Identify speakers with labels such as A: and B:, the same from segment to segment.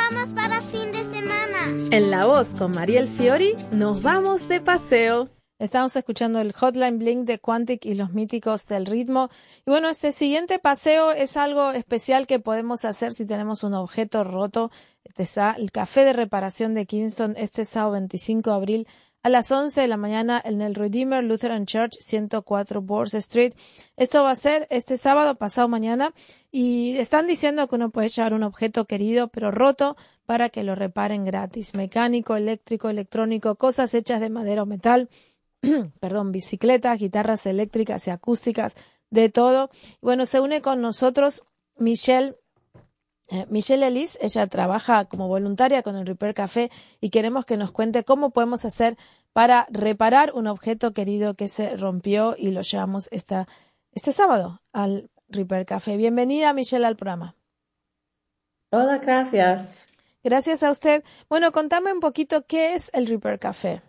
A: vamos para fin de semana?
B: En La Voz con Mariel Fiori nos vamos de paseo. Estamos escuchando el Hotline Bling de Quantic y los míticos del ritmo. Y bueno, este siguiente paseo es algo especial que podemos hacer si tenemos un objeto roto. Este es el Café de Reparación de Kingston este sábado 25 de abril a las 11 de la mañana en el Redeemer Lutheran Church 104 Bourse Street. Esto va a ser este sábado, pasado mañana, y están diciendo que uno puede llevar un objeto querido pero roto para que lo reparen gratis. Mecánico, eléctrico, electrónico, cosas hechas de madera o metal, bicicletas, guitarras eléctricas y acústicas, de todo. Bueno, se une con nosotros Michelle Ellis. Ella trabaja como voluntaria con el Repair Café y queremos que nos cuente cómo podemos hacer para reparar un objeto querido que se rompió y lo llevamos este sábado al Repair Café. Bienvenida, Michelle, al programa.
C: Hola, gracias.
B: Gracias a usted. Bueno, contame un poquito qué es el Repair Café.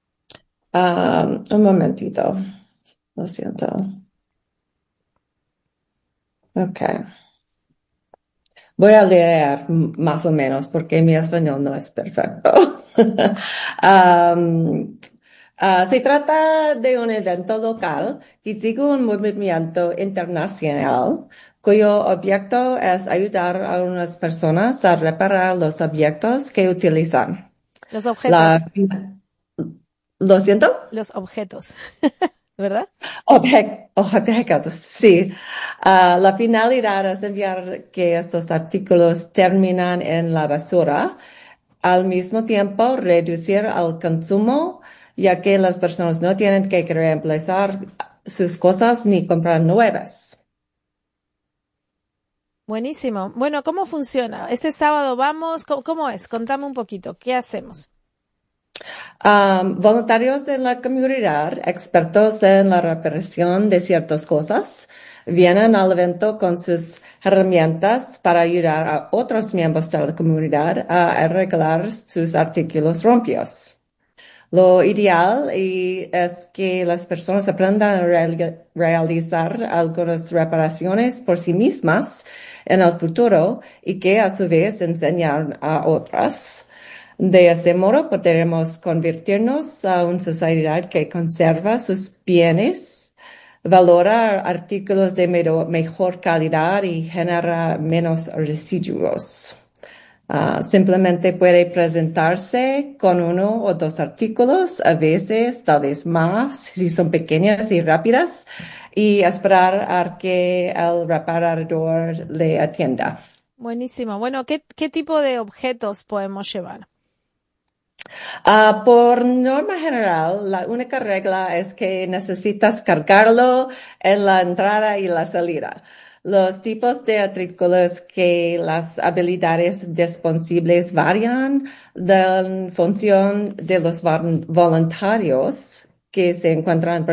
C: Un momentito. Lo siento. Ok. Voy a leer más o menos porque mi español no es perfecto. Se trata de un evento local que sigue un movimiento internacional cuyo objeto es ayudar a unas personas a reparar los objetos que utilizan.
B: Los objetos.
C: ¿Lo siento?
B: Los objetos, ¿verdad?
C: Objetos, sí. La finalidad es evitar que estos artículos terminan en la basura, al mismo tiempo reducir el consumo, ya que las personas no tienen que reemplazar sus cosas ni comprar nuevas.
B: Buenísimo. Bueno, ¿cómo funciona? Este sábado vamos, ¿cómo es? Contame un poquito, ¿qué hacemos?
C: Voluntarios en la comunidad, expertos en la reparación de ciertas cosas, vienen al evento con sus herramientas para ayudar a otros miembros de la comunidad a arreglar sus artículos rompidos. Lo ideal es que las personas aprendan a realizar algunas reparaciones por sí mismas en el futuro y que a su vez enseñan a otras. De este modo podremos convertirnos a una sociedad que conserva sus bienes, valora artículos de mejor calidad y genera menos residuos. Simplemente puede presentarse con uno o dos artículos, a veces tal vez más, si son pequeñas y rápidas, y esperar a que el reparador le atienda.
B: Buenísimo. Bueno, ¿qué tipo de objetos podemos llevar?
C: Por norma general, la única regla es que necesitas cargarlo en la entrada y la salida. Los tipos de artículos que las habilidades disponibles varían en función de los voluntarios que se encuentran